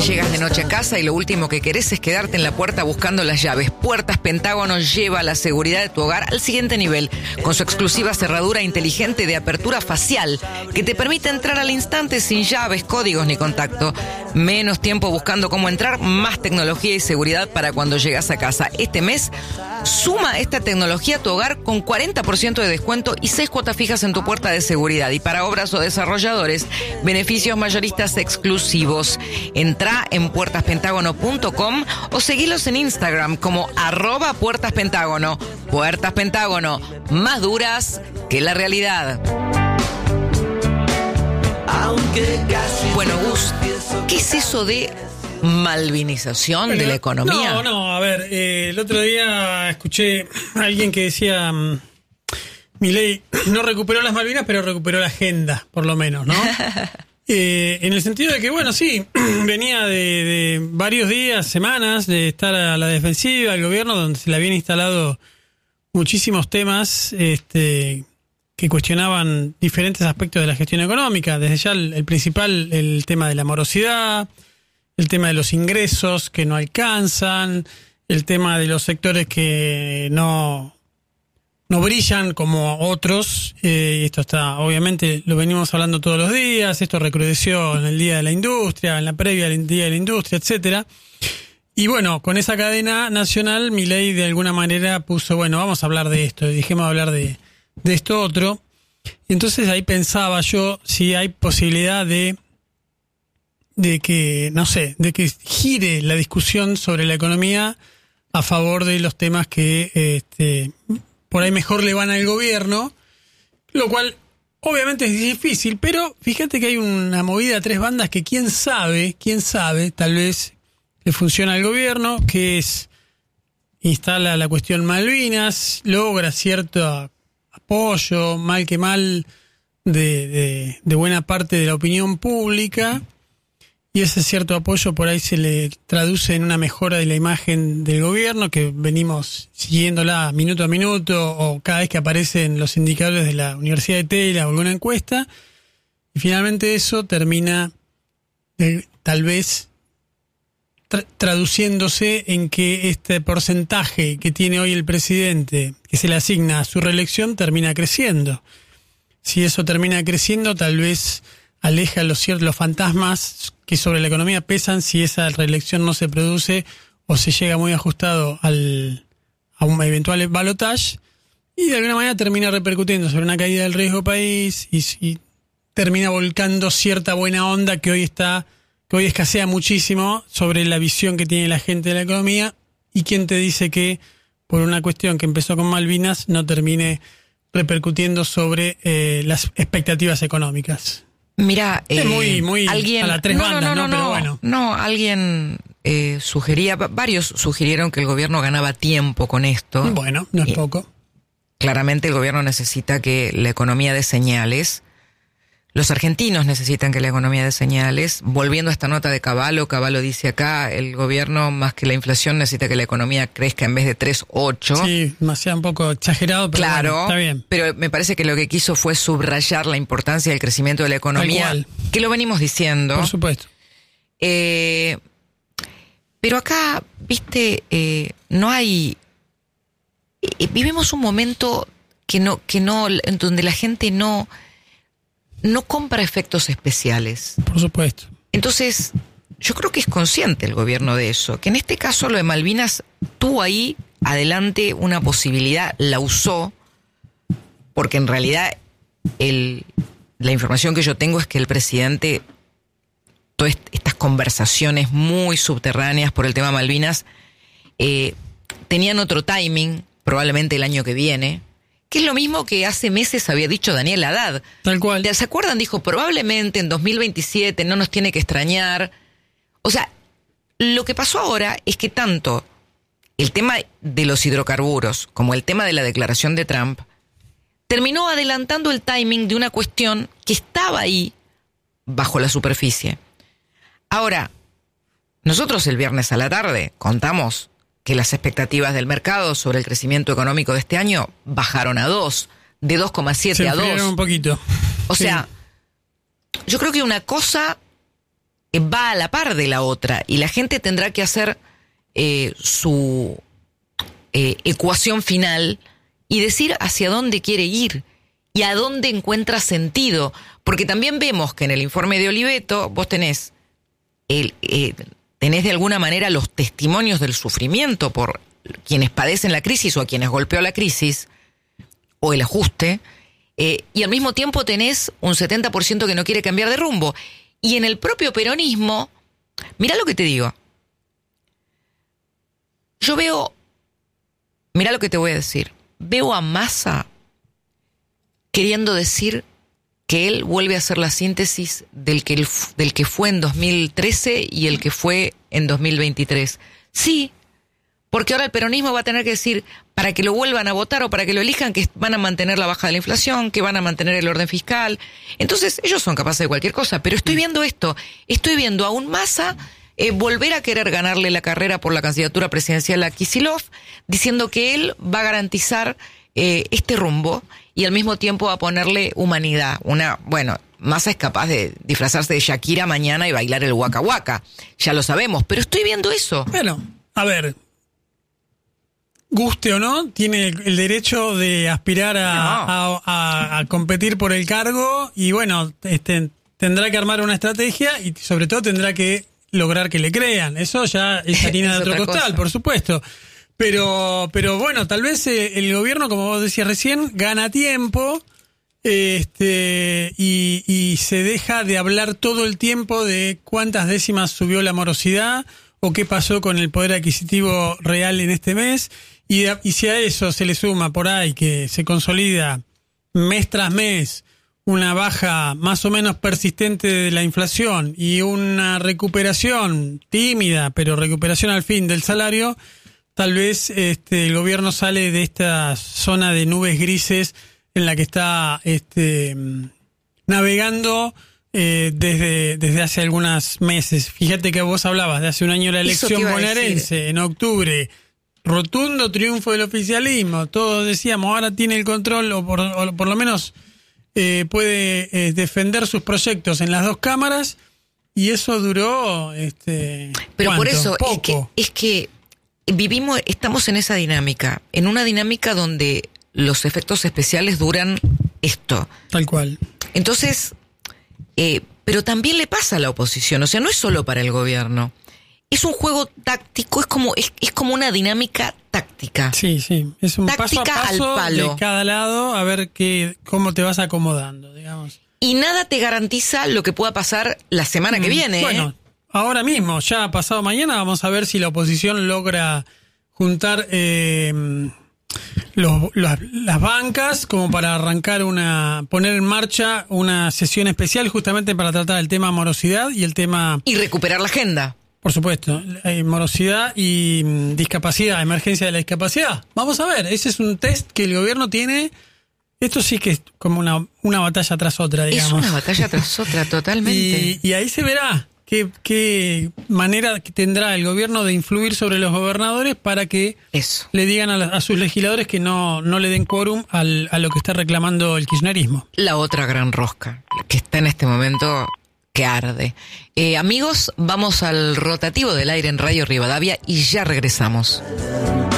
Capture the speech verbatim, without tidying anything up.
Llegas de noche a casa y lo último que querés es quedarte en la puerta buscando las llaves. Puertas Pentágono lleva la seguridad de tu hogar al siguiente nivel, con su exclusiva cerradura inteligente de apertura facial, que te permite entrar al instante sin llaves, códigos ni contacto. Menos tiempo buscando cómo entrar, más tecnología y seguridad para cuando llegas a casa. Este mes, suma esta tecnología a tu hogar con cuarenta por ciento de descuento y seis cuotas fijas en tu puerta de seguridad. Y para obras o desarrolladores, beneficios mayoristas exclusivos. Entrá en puertas pentágono punto com o seguilos en Instagram como arroba Puertas Pentágono. Puertas Pentágono, más duras que la realidad. Bueno, Gus, ¿qué es eso de malvinización bueno, de la economía? No, no, a ver, eh, el otro día escuché a alguien que decía, um, Milei no recuperó las Malvinas, pero recuperó la agenda, por lo menos, ¿no? Eh, en el sentido de que, bueno, sí, venía de, de varios días, semanas, de estar a la defensiva al gobierno, donde se le habían instalado muchísimos temas este, que cuestionaban diferentes aspectos de la gestión económica. Desde ya el, el principal, el tema de la morosidad, el tema de los ingresos que no alcanzan, el tema de los sectores que no... no brillan como otros, eh, y esto está, obviamente, lo venimos hablando todos los días, esto recrudeció en el Día de la Industria, en la previa del Día de la Industria, etcétera. Y bueno, con esa cadena nacional, Milei de alguna manera puso, bueno, vamos a hablar de esto, y dejemos de hablar de, de esto otro. Y entonces ahí pensaba yo si hay posibilidad de, de que, no sé, de que gire la discusión sobre la economía a favor de los temas que, este, por ahí mejor le van al gobierno, lo cual obviamente es difícil, pero fíjate que hay una movida a tres bandas que quién sabe, quién sabe, tal vez le funciona al gobierno, que es instala la cuestión Malvinas, logra cierto apoyo, mal que mal, de, de, de buena parte de la opinión pública. Y ese cierto apoyo por ahí se le traduce en una mejora de la imagen del gobierno, que venimos siguiéndola minuto a minuto o cada vez que aparecen los indicadores de la Universidad de Tela o alguna encuesta. Y finalmente eso termina eh, tal vez tra- traduciéndose en que este porcentaje que tiene hoy el presidente, que se le asigna a su reelección, termina creciendo. Si eso termina creciendo, tal vez aleja los ciertos los fantasmas que sobre la economía pesan si esa reelección no se produce o se llega muy ajustado al a un eventual balotaje, y de alguna manera termina repercutiendo sobre una caída del riesgo país y, y termina volcando cierta buena onda que hoy está que hoy escasea muchísimo sobre la visión que tiene la gente de la economía. Y quién te dice que por una cuestión que empezó con Malvinas no termine repercutiendo sobre eh, las expectativas económicas. Mira, eh, es muy, muy alguien, a las tres no, bandas, no, ¿no? no, no, Pero bueno. No, alguien eh, sugería, varios sugirieron que el gobierno ganaba tiempo con esto. Bueno, no es y poco. Claramente el gobierno necesita que la economía dé señales. Los argentinos necesitan que la economía dé señales. Volviendo a esta nota de Cavallo, Cavallo dice acá, el gobierno más que la inflación necesita que la economía crezca en vez de tres coma ocho. Sí, demasiado un poco exagerado, pero claro, bueno, está bien. Pero me parece que lo que quiso fue subrayar la importancia del crecimiento de la economía, que lo venimos diciendo. Por supuesto. Eh, pero acá, viste, eh, no hay... Eh, vivimos un momento que no, que no, en donde la gente no... no compra efectos especiales. Por supuesto. Entonces, yo creo que es consciente el gobierno de eso, que en este caso lo de Malvinas tuvo ahí adelante una posibilidad, la usó, porque en realidad el, la información que yo tengo es que el presidente, todas estas conversaciones muy subterráneas por el tema Malvinas, eh, tenían otro timing, probablemente el año que viene, que es lo mismo que hace meses había dicho Daniel Haddad. Tal cual. ¿Se acuerdan? Dijo, probablemente en dos mil veintisiete no nos tiene que extrañar. O sea, lo que pasó ahora es que tanto el tema de los hidrocarburos como el tema de la declaración de Trump terminó adelantando el timing de una cuestión que estaba ahí bajo la superficie. Ahora, nosotros el viernes a la tarde contamos que las expectativas del mercado sobre el crecimiento económico de este año bajaron a dos, de dos coma siete a dos. Se enfriaron un poquito. O Sí. sea, yo creo que una cosa eh, va a la par de la otra y la gente tendrá que hacer eh, su eh, ecuación final y decir hacia dónde quiere ir y a dónde encuentra sentido. Porque también vemos que en el informe de Oliveto vos tenés, el, eh, tenés de alguna manera los testimonios del sufrimiento por quienes padecen la crisis o a quienes golpeó la crisis o el ajuste, eh, y al mismo tiempo tenés un setenta por ciento que no quiere cambiar de rumbo. Y en el propio peronismo, mirá lo que te digo. Yo veo, mirá lo que te voy a decir, veo a Massa queriendo decir que él vuelve a hacer la síntesis del que, él, del que fue en dos mil trece y el que fue en dos mil veintitrés. Sí, porque ahora el peronismo va a tener que decir, para que lo vuelvan a votar o para que lo elijan, que van a mantener la baja de la inflación, que van a mantener el orden fiscal. Entonces, ellos son capaces de cualquier cosa, pero estoy viendo esto, estoy viendo a un Massa eh, volver a querer ganarle la carrera por la candidatura presidencial a Kicillof, diciendo que él va a garantizar eh, este rumbo y al mismo tiempo va a ponerle humanidad. Una, bueno, Massa es capaz de disfrazarse de Shakira mañana y bailar el Waka Waka, ya lo sabemos, pero estoy viendo eso. Bueno, a ver, guste o no, tiene el derecho de aspirar a, no. a, a, a competir por el cargo y bueno, este, tendrá que armar una estrategia y sobre todo tendrá que lograr que le crean. Eso ya es harina de otro costal, cosa. Por supuesto. Pero, pero bueno, tal vez eh, el gobierno, como vos decías recién, gana tiempo este, y, y se deja de hablar todo el tiempo de cuántas décimas subió la morosidad o qué pasó con el poder adquisitivo real en este mes. Y, y si a eso se le suma por ahí que se consolida mes tras mes una baja más o menos persistente de la inflación y una recuperación tímida, pero recuperación al fin del salario, tal vez este, el gobierno sale de esta zona de nubes grises en la que está este, navegando eh, desde, desde hace algunos meses. Fíjate que vos hablabas de hace un año la elección bonaerense, en octubre. Rotundo triunfo del oficialismo. Todos decíamos, ahora tiene el control, o por, o por lo menos eh, puede eh, defender sus proyectos en las dos cámaras, y eso duró... este Pero ¿cuánto? Por eso Poco. es que, es que vivimos, estamos en esa dinámica, en una dinámica donde los efectos especiales duran esto. Tal cual. Entonces, eh, pero también le pasa a la oposición, o sea, no es solo para el gobierno. Es un juego táctico, es como es, es como una dinámica táctica. Sí, sí, es un táctica paso a paso al palo. De cada lado, a ver qué cómo te vas acomodando, digamos. Y nada te garantiza lo que pueda pasar la semana mm, que viene. Bueno, ¿eh? ahora mismo, ya pasado mañana, vamos a ver si la oposición logra juntar eh, los, los, las bancas como para arrancar una, poner en marcha una sesión especial justamente para tratar el tema morosidad y el tema... Y recuperar la agenda. Por supuesto, eh, morosidad y mm, discapacidad, emergencia de la discapacidad. Vamos a ver, ese es un test que el gobierno tiene. Esto sí que es como una, una batalla tras otra, digamos. Es una batalla tras otra, totalmente. Y, y ahí se verá qué, qué manera tendrá el gobierno de influir sobre los gobernadores para que Eso. le digan a, la, a sus legisladores que no, no le den quórum al, a lo que está reclamando el kirchnerismo. La otra gran rosca, que está en este momento... que arde. Eh, amigos, vamos al rotativo del aire en Radio Rivadavia y ya regresamos.